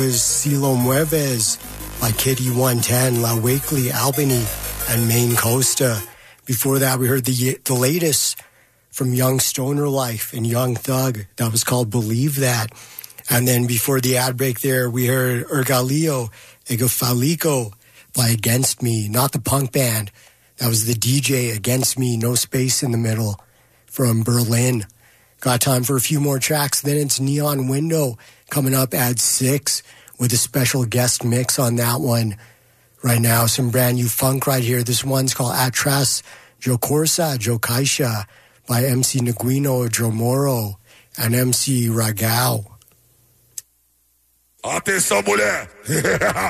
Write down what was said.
was Silo Mueves by Kitty 110, La Wakely, Albany, and Maine Costa. Before that, we heard the latest from Young Stoner Life and Young Thug. That was called Believe That. And then before the ad break there, we heard Ergalio, Egofalico by Against Me, not the punk band. That was the DJ Against Me, no space in the middle, from Berlin. Got time for a few more tracks. Then it's Neon Window coming up at 6 with a special guest mix on that one. Right now, some brand new funk right here. This one's called Atras Jo Corsa Jo Caixa by MC Neguino Dromoro and MC Ragao. Atenção, mulher!